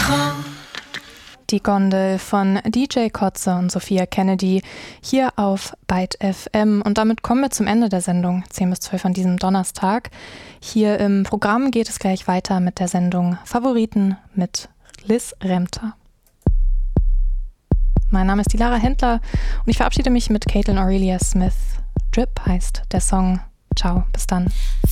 Die Gondel von DJ Kotze und Sophia Kennedy hier auf Byte FM. Und damit kommen wir zum Ende der Sendung 10 bis 12 an diesem Donnerstag. Hier im Programm geht es gleich weiter mit der Sendung Favoriten mit Liz Remter. Mein Name ist die Lara Händler und ich verabschiede mich mit Caitlin Aurelia Smith. Drip heißt der Song. Ciao, bis dann.